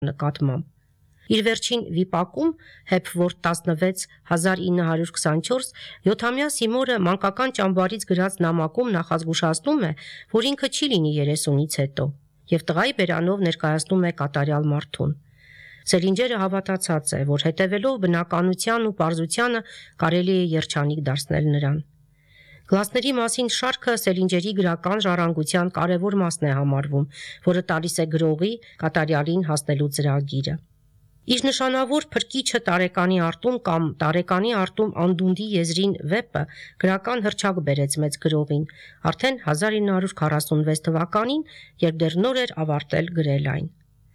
նկատմամբ։ Իր վերջին վիպակում Հեփվորթ 16 1924 7-ամյա Սիմորը մանկական ճամբարից գրած նամակում նախազգուշացնում է, որ ինքը չի լինի 30-ից հետո, եւ տղայի բերանով ներկայացնում է կատարյալ մարդուն։ Սելինջերը հավատացած է, որ հետևելով բնականության ու պարզությանը կարելի է երջանիկ դարձնել նրան։ Գլասների մասին շարքը Սելինջերի գրական ժառանգության կարևոր մասն է համարվում, որը տալիս է գրողի կատարյալին հասնելու ծրագիրը։ Իր նշանավոր Փրկիչը տարեկանի արտում կամ Տարեկանի արտում անդունդի եզրին վեպը գրական հռչակ բերեց մեծ գրողին, արդեն 1946 թվականին, երբ դեռ նոր էր ավարտել գրել այն։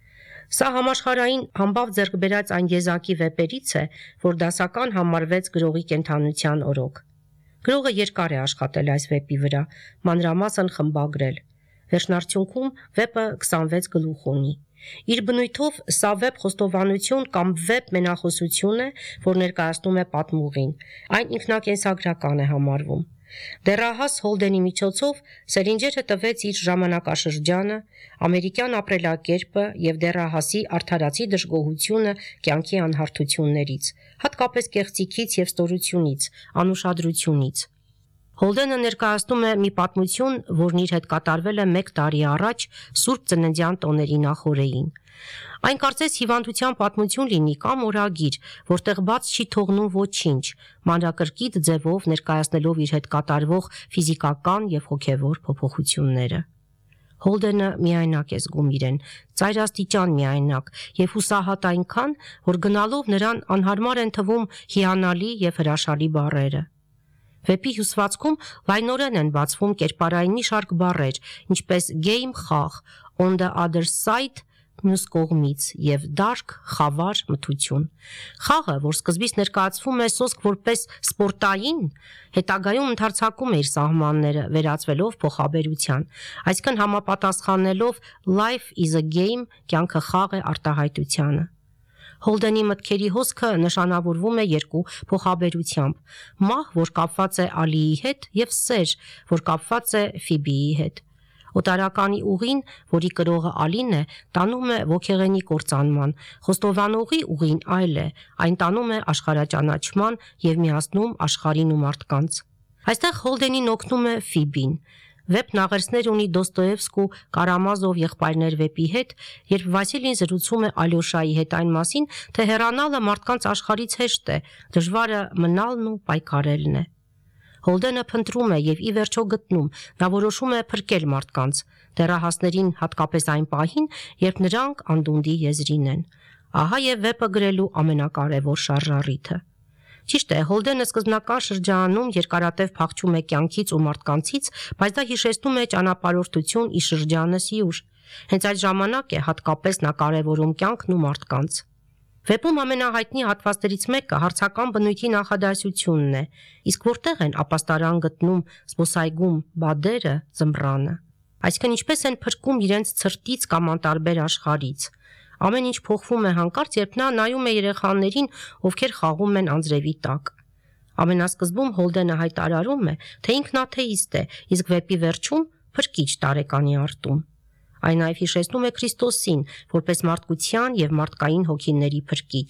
Սա համաշխարհային համբավ ձեռք բերած այն եզակի վեպերից է, որ դասական համարվեց գրողի կենդանության օրոք։ Գրողը երկար է աշխատել այս վեպի վրա, մանրամասն խմբագրել։ Վերջնարդյունքում վեպը 26 գլուխ ունի։ Իր բնույթով սա վեպ խոստովանություն կամ վեպ մենախոսություն է, որ ներկայացնում է պատմուղին։ Այն ինքնակենսագրական է համարվում։ Դեռահաս Հոլդենի միջոցով Սելինջերը տվեց իր ժամանակաշրջանը, ամերիկյան ապրելակերպը եւ դեռահասի արդարացի դժգոհությունը կյանքի անհարթություններից, հատկապես կեղծիքից եւ ստորությունից, անուշադրությունից։ Հոլդենը ներկայացնում է մի պատմություն, որն իր հետ կատարվել է 1 տարի առաջ Սուրբ Ծննդյան տոների նախօրեին։ Այն կարծես հիվանդության պատմություն լինի կամ օրագիր, որտեղ բաց չի թողնում ոչինչ, մանրակրկիտ ձևով ներկայացնելով իր հետ կատարվող ֆիզիկական եւ հոգեվոր փոփոխությունները։ Հոլդենը միայնակ է զգում իրեն, ծայրաստիճան միայնակ եւ հուսահատ այնքան, որ գնալով նրան անհարմար են թվում հիանալի եւ հրաշալի բառերը։ Վեպի հյուսվածքում լայնորեն են բացվում կերպարային մի շարք բառեր, ինչպես game խաղ, on the other side մյուս կողմից եւ dark խավար մթություն։ Խաղը, որ սկզբից ներկայացվում է սոսկ որպես սպորտային, հետագայում ընդարձակում է իր սահմանները, վերածվելով փոխաբերության, այսինքն համապատասխանելով life is a game, կյանքը խաղ է արտահայտությանը։ Հոլդենի մտքերի հոսքը նշանավորվում է երկու փոխաբերությամբ՝ մահ, որ կապված է Ալիի հետ, եւ սեր, որ կապված է Ֆիբիի հետ։ Օտարականի ուղին, որի կրողը Ալին է, տանում է ոգեղենի կործանման, խոստովանողի ուղին այլ է, այն տանում է աշխարհաճանաչման եւ միացնում աշխարհին ու մարդկանց։ Այստեղ Հոլդենին օգնում է Ֆիբին։ Վեպն աղերսներ ունի Դոստոևսկու Կարամազով եղբայրներ վեպի հետ, երբ Վասիլին զրուցում է Ալյոշայի հետ այն մասին, թե հեռանալը մարդկանց աշխարհից հեշտ է, դժվարը մնալն ու պայքարելն է։ Հոլդենը փնտրում է եւ ի վերջո գտնում, նա որոշում է փրկել մարդկանց, դեռահասներին հատկապես այն պահին, երբ նրանք անդունդի եզրին են։ Ահա եւ վեպը գրելու ամենակարևոր շարժառիթը։ Ճիշտ է, Հոլդենը սկզբնական շրջանում երկարատև փախչում է կյանքից ու մարդկանցից, բայց դա հիշեցնում է ճանապարհորդություն ի շրջանը սյուր։ Հենց այդ ժամանակ է հատկապես նա կարևորում կյանքն ու մարդկանց։ Վեպում ամենահայտնի հատվածներից մեկը հարցական բնույթի նախադասությունն է, իսկ որտեղ են ապաստարան գտնում զբոսայգում բադերը ձմռանը։ Այսինքն ինչպես են փրկում իրենց ցրտից կամ անտարբեր աշխարհից։ Ամեն ինչ փոխվում է հանկարծ, երբ նա նայում է երեխաներին, ովքեր խաղում են անձրևի տակ։ Ամենասկզբում Հոլդենը հայտարարում է, թե ինքն աթեիստ է, իսկ վեպի վերջում փրկիչ տարեկանի արտում։ Այն նաև հիշեցնում է Քրիստոսին, որպես մարդկության եւ մարդկային հոգիների փրկիչ։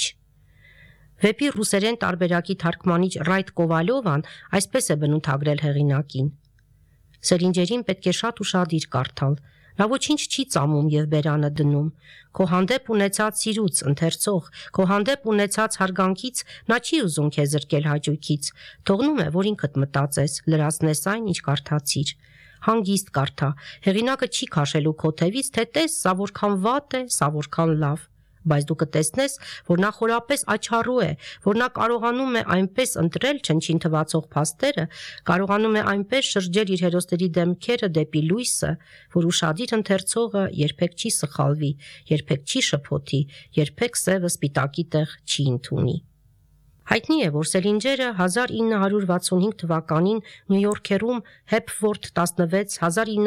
Վեպի ռուսերեն տարբերակի թարգմանիչ Ռայտ Կովալյովան այսպես է բնութագրել հեղինակին. Սելինջերին պետք է շատ ուշադիր կարդալ։ Նա ոչինչ չի ծամում եւ բերանը դնում։ Քո հանդեպ ունեցած սիրուց ընթերցող, քո հանդեպ ունեցած հարգանքից նա չի ուզում քեզ զրկել հաճույքից։ Թողնում է, որ ինքդ մտածես, լրացնես այն, ինչ կարդացիր։ Հանգիստ կարդա։ Հեղինակը չի քաշելու քո թևից, թե տես, սա որքան վատ է, սա որքան լավ։ Բայց դու կտեսնես, որ նա խորապես աչառու է, որ նա կարողանում է այնպես ընտրել չնչին թվացող փաստերը, կարողանում է այնպես շրջել իր հերոսների դեմքերը դեպի լույսը, որ ուշադիր ընթերցողը երբեք չի սխալվի, երբեք չի շփոթի, երբեք սևը սպիտակի տեղ չի ընդունի։ Հայտնի է, որ Սելինջերը 1965 թվականին Նյու Յորքերում Հեփվորթ 16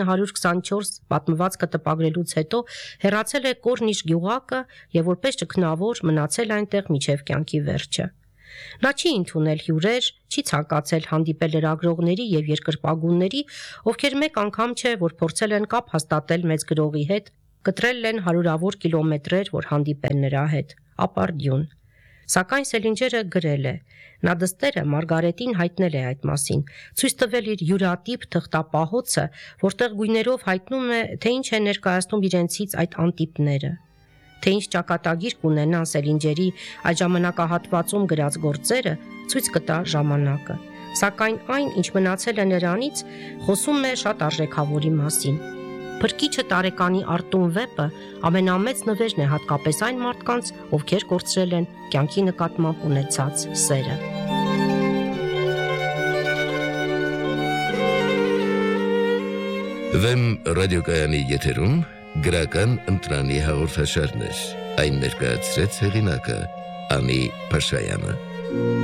1924 պատմվածքը տպագրելուց հետո հեռացել է Կորնիշ գյուղակը եւ որպես ճգնավոր մնացել այնտեղ մինչեւ կյանքի վերջը։ Նա չի ընդունել հյուրեր, չի ցանկացել հանդիպել լրագրողների եւ երկրպագուների, ովքեր մեկ անգամ չէ, որ փորձել են կապ հաստատել մեծ գրողի հետ, կտրել են հարյուրավոր կիլոմետրեր, որ հանդիպեն նրա հետ, ապարդյուն։ Սակայն Սելինջերը գրել է. նա դստերը Մարգարետին հայտնել է այդ մասին, ցույց տվել իր յուրատիպ թղթապահոցը, որտեղ գույներով հայտնում է, թե ինչ է ներկայացնում իրենցից այդ անտիպները, թե ինչ ճակատագիր կունենան Սելինջերի այդ ժամանակահատվածում գրած գործերը, ցույց կտա ժամանակը։ Սակայն այն, ինչ մնացել է նրանից, խոսում է շատ արժեքավորի մասին։ Փրկիչը տարեկանի Արտուն վեպը ամենամեծ նվերն է հատկապես այն մարդկանց, ովքեր կորցրել են կյանքի նկատմամբ ունեցած սերը։ Վեմ ռադիոկայանի եթերում գրական ընտրանի հաղորդաշարներ, այն ներկայացրեց հեղինակը Անի Փաշայանը։